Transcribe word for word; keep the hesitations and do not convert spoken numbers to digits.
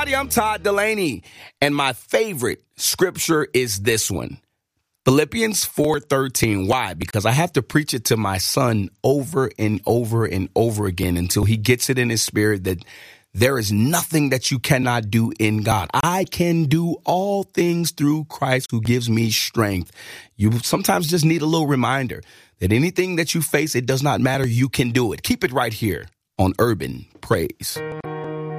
everybody. I'm Todd Delaney, and my favorite scripture is this one. Philippians four thirteen. Why? Because I have to preach it to my son over and over and over again until he gets it in his spirit that there is nothing that you cannot do in God. I can do all things through Christ who gives me strength. You sometimes just need a little reminder that anything that you face, it does not matter. You can do it. Keep it right here on Urban Praise.